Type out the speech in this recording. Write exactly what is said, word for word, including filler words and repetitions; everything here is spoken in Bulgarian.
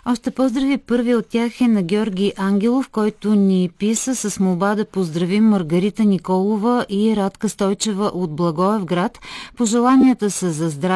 Още поздрави. Първи от тях е на Георги Ангелов, който ни писа с молба да поздравим Маргарита Николова и Радка Стойчева от Благоевград. Пожеланията са за здраве,